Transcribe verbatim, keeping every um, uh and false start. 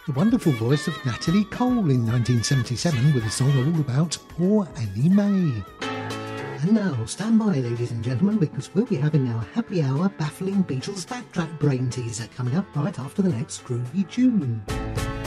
the wonderful voice of Natalie Cole in nineteen seventy-seven with a song all about poor Annie May. And now, stand by, ladies and gentlemen, because we'll be having our happy hour baffling Beatles backtrack brain teaser coming up right after the next groovy tune.